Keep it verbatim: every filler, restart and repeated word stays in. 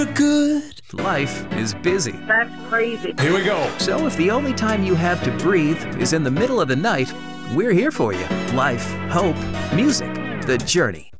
Good. Life is busy. That's crazy. Here we go. So if the only time you have to breathe is in the middle of the night, we're here for you. Life, hope, music, The Journey.